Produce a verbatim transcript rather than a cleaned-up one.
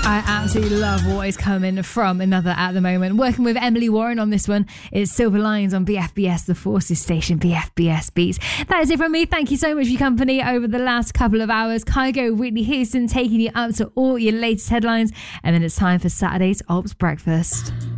I absolutely love what is coming from Another at the moment. Working with Emily Warren on this one. It's Silver Lines on B F B S, the Forces station, B F B S Beats. That is it from me. Thank you so much for your company over the last couple of hours. Kygo, Whitney Houston taking you up to all your latest headlines. And then it's time for Saturday's Ops Breakfast.